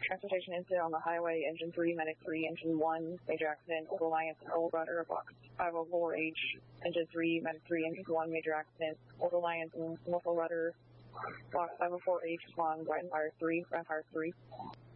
Transportation incident on the highway, Engine 3, Medic 3, Engine 1, major accident, Old Alliance, Old Rudder, Box 504H, Engine 3, Medic 3, Engine 1, major accident, Old Alliance, Muffle Rudder, Box 504H, Swan, Ridefire 3, Ridefire 3.